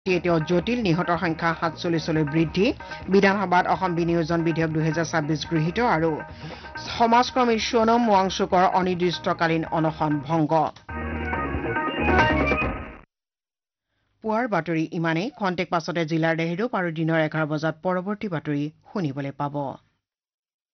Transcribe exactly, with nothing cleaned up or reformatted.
এতিয়া জটিল নিহতৰ সংখ্যা সাতচল্লিছলৈ বৃদ্ধি বিধানসভাত অসম বিনিয়োজন বিধেয়ক দুহেজাৰ ছাব্বিছ গৃহীত আৰু সমাজকৰ্মী সোণম ৱাংচুকৰ অনিৰ্দিষ্টকালীন অনশন ভংগ পুৱাৰ বাতৰি ইমানেই খন্তেক পাছতে জিলাৰ দেহৰূপ আৰু দিনৰ এঘাৰ বজাত পৰৱৰ্তী বাতৰি শুনিবলৈ পাব